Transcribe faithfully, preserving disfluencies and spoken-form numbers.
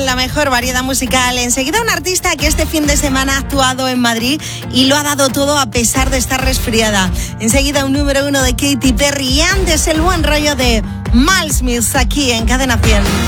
la mejor variedad musical. Enseguida un artista que este fin de semana ha actuado en Madrid y lo ha dado todo a pesar de estar resfriada. Enseguida un número uno de Katy Perry y antes el buen rollo de Mal Smith aquí en Cadena cien.